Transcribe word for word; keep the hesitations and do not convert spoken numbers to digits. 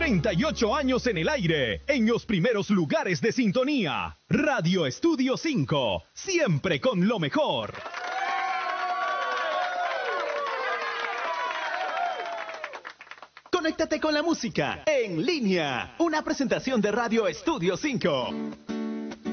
treinta y ocho años en el aire, en los primeros lugares de sintonía. Radio Estudio cinco, siempre con lo mejor. Conéctate con la música en línea. Una presentación de Radio Estudio cinco.